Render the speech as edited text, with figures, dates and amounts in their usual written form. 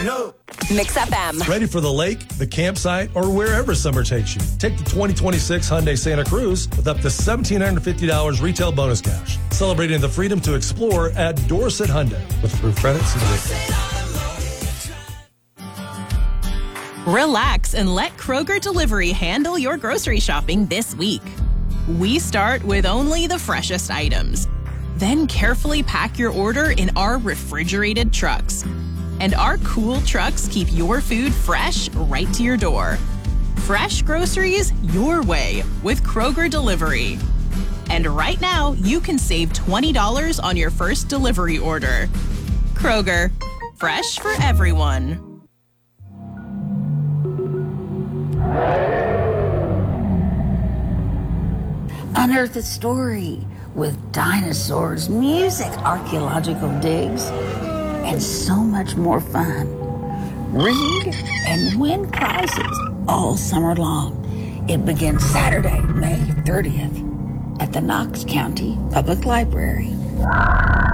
Mix FM. Ready for the lake, the campsite, or wherever summer takes you? Take the 2026 Hyundai Santa Cruz with up to $1,750 retail bonus cash. Celebrating the freedom to explore at Dorset Hyundai with approved credits and Relax and let Kroger Delivery handle your grocery shopping this week. We start with only the freshest items. Then carefully pack your order in our refrigerated trucks. And our cool trucks keep your food fresh right to your door. Fresh groceries your way with Kroger Delivery. And right now, you can save $20 on your first delivery order. Kroger, fresh for everyone. Unearth a story with dinosaurs, music, archaeological digs, and so much more fun. Read and win prizes all summer long. It begins Saturday, May 30th at the Knox County Public Library.